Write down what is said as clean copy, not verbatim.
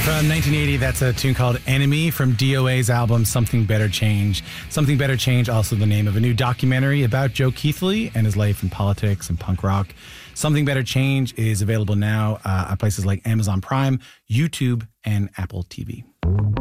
From 1980, that's a tune called Enemy from DOA's album Something Better Change. Something Better Change, also the name of a new documentary about Joe Keithley and his life in politics and punk rock. Something Better Change is available now at places like Amazon Prime, YouTube, and Apple TV.